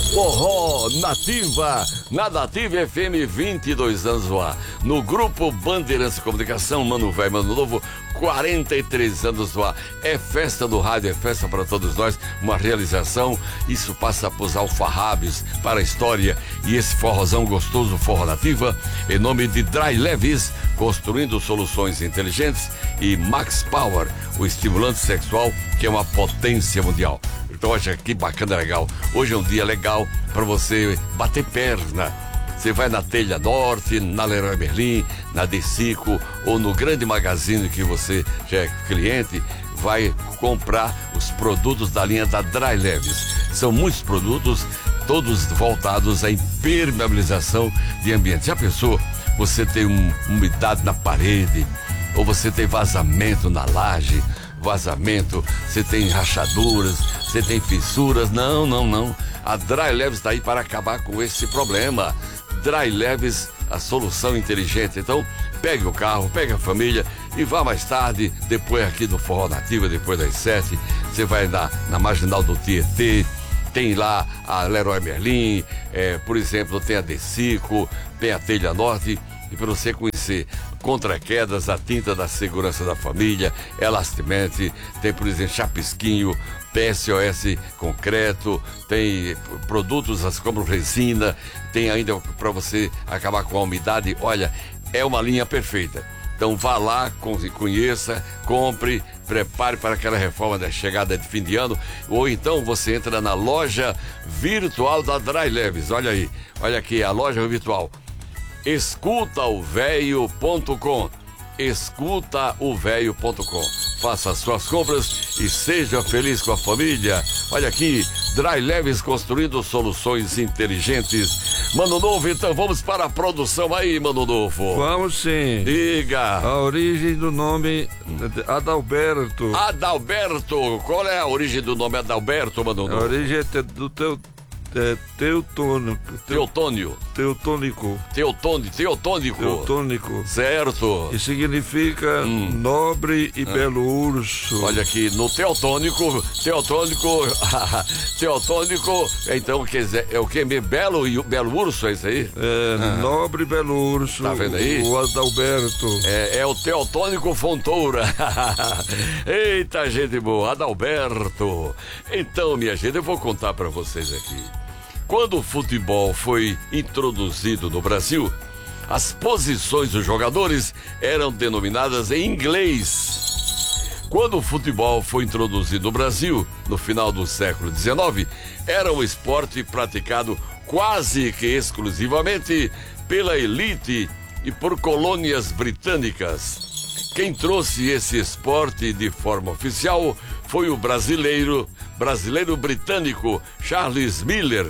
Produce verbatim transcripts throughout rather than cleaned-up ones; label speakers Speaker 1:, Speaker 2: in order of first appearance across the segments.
Speaker 1: Forró Nativa, na Nativa F M, vinte e dois anos no ar. No Grupo Bandeirantes de Comunicação, Mano Velho, Mano Novo, quarenta e três anos no ar. É festa do rádio, é festa para todos nós, uma realização. Isso passa para os alfarrábios, para a história. E esse forrozão gostoso, Forró Nativa, em nome de Dry Leves, construindo soluções inteligentes, e Max Power, o estimulante sexual que é uma potência mundial. Então, olha que bacana, legal. Hoje é um dia legal para você bater perna. Você vai na Telha Norte, na Leroy Merlin, na Decico ou no grande magazine que você já é cliente, vai comprar os produtos da linha da Dry Leves. São muitos produtos, todos voltados à impermeabilização de ambiente. Já pensou? Você tem um, umidade na parede, ou você tem vazamento na laje, vazamento, você tem rachaduras, você tem fissuras. Não, não, não. A Dry Leves está aí para acabar com esse problema. Dry Leves, a solução inteligente. Então, pegue o carro, pegue a família e vá mais tarde, depois aqui do Forró Nativa, depois das sete, você vai na, na Marginal do Tietê, tem lá a Leroy Merlin, é, por exemplo, tem a Decico, tem a Telha Norte. E para você conhecer contra quedas, a tinta da segurança da família, Elastimente, tem, por exemplo, Chapisquinho, P S O S Concreto, tem produtos como resina, tem ainda para você acabar com a umidade. Olha, é uma linha perfeita. Então vá lá, conheça, compre, prepare para aquela reforma da chegada de fim de ano, ou então você entra na loja virtual da Dry Leves. Olha aí, olha aqui a loja virtual. escuta o véio ponto com, escuta o véio ponto com. Faça as suas compras e seja feliz com a família. Olha aqui, Dry Leves, construindo soluções inteligentes. Mano Novo, então vamos para a produção aí, Mano Novo.
Speaker 2: Vamos sim.
Speaker 1: Diga.
Speaker 2: A origem do nome Adalberto.
Speaker 1: Adalberto, qual é a origem do nome Adalberto, Mano Novo?
Speaker 2: A origem é do teu... É, teutônico.
Speaker 1: Teutônio.
Speaker 2: Teutônico.
Speaker 1: Teutônico. Teutônico.
Speaker 2: Teutônico.
Speaker 1: Certo.
Speaker 2: Que significa hum. nobre e ah. belo urso.
Speaker 1: Olha aqui, no teutônico, teutônico, teutônico, então quer dizer, é o que? Belo e belo urso, é isso aí?
Speaker 2: É, ah. nobre e belo urso.
Speaker 1: Tá vendo aí?
Speaker 2: O Adalberto.
Speaker 1: É, é o teutônico Fontoura. Eita, gente boa, Adalberto. Então, minha gente, eu vou contar pra vocês aqui. Quando o futebol foi introduzido no Brasil, as posições dos jogadores eram denominadas em inglês. Quando o futebol foi introduzido no Brasil, no final do século dezenove, era um esporte praticado quase que exclusivamente pela elite e por colônias britânicas. Quem trouxe esse esporte de forma oficial foi o brasileiro, brasileiro britânico Charles Miller,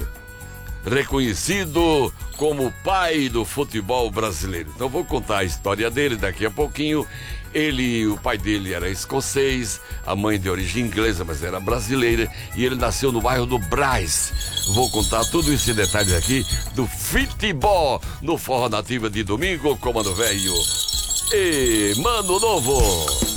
Speaker 1: reconhecido como o pai do futebol brasileiro. Então vou contar a história dele daqui a pouquinho. Ele, o pai dele era escocês, a mãe de origem inglesa, mas era brasileira, e ele nasceu no bairro do Brás. Vou contar tudo isso em detalhes aqui do futebol no Forró Nativa de domingo com Mano Velho e Mano Novo.